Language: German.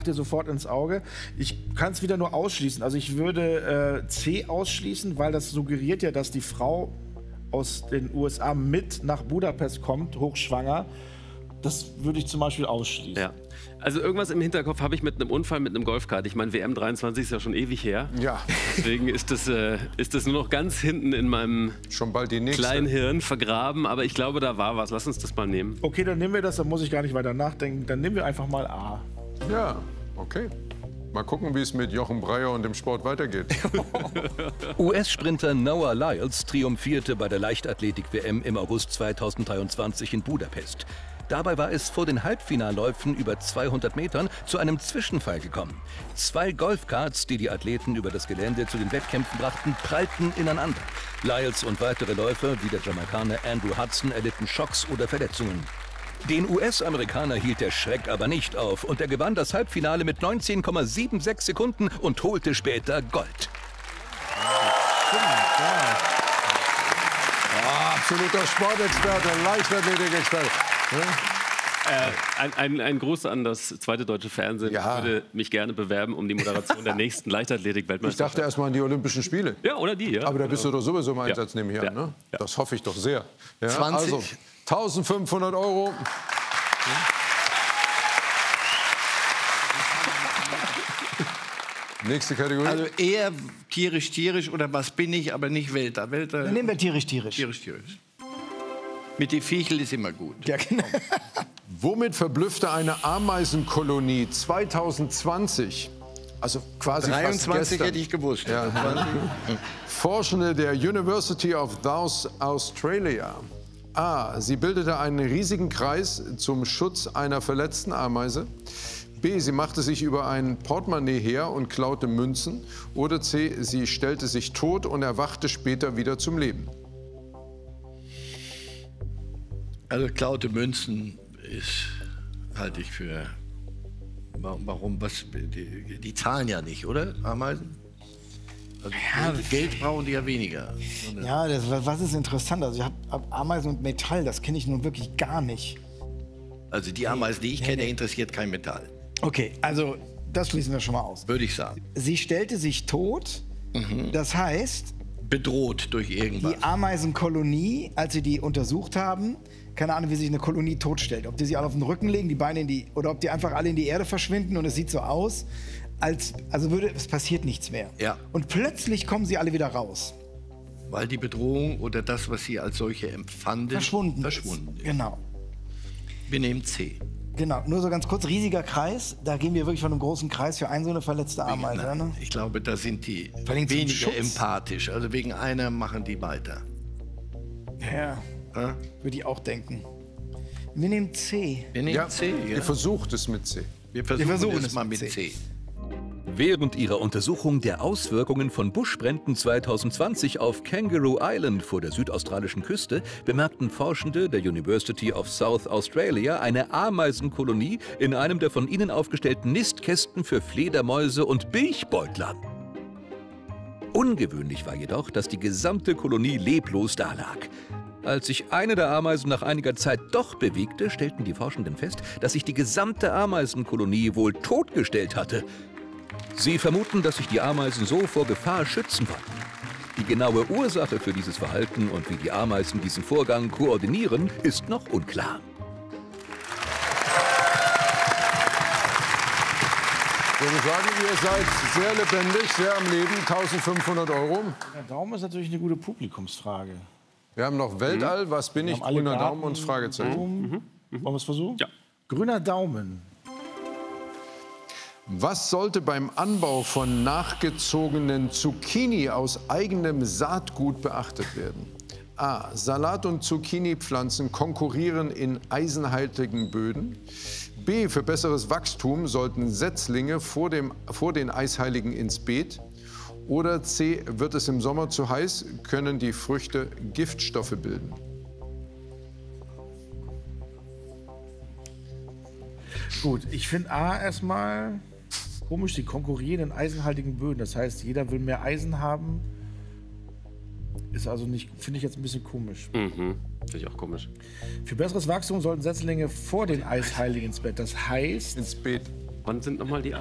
dir sofort ins Auge. Ich kann es wieder nur ausschließen. Also ich würde C ausschließen, weil das suggeriert ja, dass die Frau aus den USA mit nach Budapest kommt, hochschwanger. Das würde ich zum Beispiel ausschließen. Ja. Also irgendwas im Hinterkopf habe ich mit einem Unfall mit einem Golfkart. Ich meine, WM 23 ist ja schon ewig her. Ja. Deswegen ist das nur noch ganz hinten in meinem Schon bald die nächste. kleinen Hirn vergraben. Aber ich glaube, da war was. Lass uns das mal nehmen. Okay, dann nehmen wir das. Dann muss ich gar nicht weiter nachdenken. Dann nehmen wir einfach mal A. Ja, okay. Mal gucken, wie es mit Jochen Breyer und dem Sport weitergeht. US-Sprinter Noah Lyles triumphierte bei der Leichtathletik-WM im August 2023 in Budapest. Dabei war es vor den Halbfinalläufen über 200 Metern zu einem Zwischenfall gekommen. 2 Golfkarts, die die Athleten über das Gelände zu den Wettkämpfen brachten, prallten ineinander. Lyles und weitere Läufer, wie der Jamaikaner Andrew Hudson, erlitten Schocks oder Verletzungen. Den US-Amerikaner hielt der Schreck aber nicht auf und er gewann das Halbfinale mit 19,76 Sekunden und holte später Gold. Absoluter Sportexperte, Leichtathletikexperte. Ein Gruß an das zweite deutsche Fernsehen. Ja. Ich würde mich gerne bewerben um die Moderation der nächsten Ich Leichtathletik-Weltmeisterschaft. dachte erst mal an die Olympischen Spiele. Ja, oder die, ja. Aber da bist du doch sowieso im Einsatz, nehme ich an. Ja. Ne? Ja. Das hoffe ich doch sehr. Ja, 20. Also, 1500 €. Nächste Kategorie. Also eher tierisch oder was bin ich, aber nicht Welter. Dann nehmen wir tierisch. Tierisch. Mit die Viechel ist immer gut. Ja, genau. Womit verblüffte eine Ameisenkolonie 2020? Also quasi 23 fast gestern. hätte ich gewusst. Ja. Forschende der University of South Australia. A. Sie bildete einen riesigen Kreis zum Schutz einer verletzten Ameise. B. Sie machte sich über ein Portemonnaie her und klaute Münzen. Oder C. Sie stellte sich tot und erwachte später wieder zum Leben. Also klaute Münzen halte ich für... Warum? Die zahlen ja nicht, oder? Ameisen? Also Geld brauchen die ja weniger. Ja, was ist interessant? Also ich habe Ameisen und Metall, das kenne ich nun wirklich gar nicht. Also die Ameisen, die ich kenne, interessiert kein Metall. Okay, also das schließen wir schon mal aus. Würde ich sagen. Sie stellte sich tot, das heißt... Bedroht durch irgendwas. Die Ameisenkolonie, als sie die untersucht haben, keine Ahnung, wie sich eine Kolonie totstellt. Ob die sie alle auf den Rücken legen, die Beine oder ob die einfach alle in die Erde verschwinden und es sieht so aus, es passiert nichts mehr. Ja. Und plötzlich kommen sie alle wieder raus. Weil die Bedrohung oder das, was sie als solche empfanden, Verschwunden ist. Genau. Wir nehmen C. Genau, nur so ganz kurz, riesiger Kreis, da gehen wir wirklich von einem großen Kreis für so eine verletzte Ameise. Ne? Ich glaube, da sind die Vor allem zum weniger Schutz. empathisch. Also wegen einer machen die weiter. Ja, würde ich auch denken. Wir nehmen C. Wir nehmen C, ja. Ihr versucht es mit C. Wir versuchen es mal mit mit C. Während ihrer Untersuchung der Auswirkungen von Buschbränden 2020 auf Kangaroo Island vor der südaustralischen Küste bemerkten Forschende der University of South Australia eine Ameisenkolonie in einem der von ihnen aufgestellten Nistkästen für Fledermäuse und Bilchbeutler. Ungewöhnlich war jedoch, dass die gesamte Kolonie leblos dalag. Als sich eine der Ameisen nach einiger Zeit doch bewegte, stellten die Forschenden fest, dass sich die gesamte Ameisenkolonie wohl totgestellt hatte. Sie vermuten, dass sich die Ameisen so vor Gefahr schützen wollten. Die genaue Ursache für dieses Verhalten und wie die Ameisen diesen Vorgang koordinieren, ist noch unklar. Ich würde sagen, ihr seid sehr lebendig, sehr am Leben. 1500 €. Der Daumen ist natürlich eine gute Publikumsfrage. Wir haben noch Weltall. Was bin ich? Wir haben alle Grüner Daten. Daumen und Fragezeichen. Wollen wir es versuchen? Ja. Grüner Daumen. Was sollte beim Anbau von nachgezogenen Zucchini aus eigenem Saatgut beachtet werden? A. Salat- und Zucchini-Pflanzen konkurrieren in eisenhaltigen Böden. B. Für besseres Wachstum sollten Setzlinge vor den Eisheiligen ins Beet. Oder C. Wird es im Sommer zu heiß, können die Früchte Giftstoffe bilden. Gut, ich finde A erstmal komisch, die konkurrieren in eisenhaltigen Böden. Das heißt, jeder will mehr Eisen haben. Ist also nicht, finde ich jetzt ein bisschen komisch. Finde ich auch komisch. Für besseres Wachstum sollten Setzlinge vor den Eisheiligen ins Bett. Das heißt, Ins Beet. Wann sind nochmal die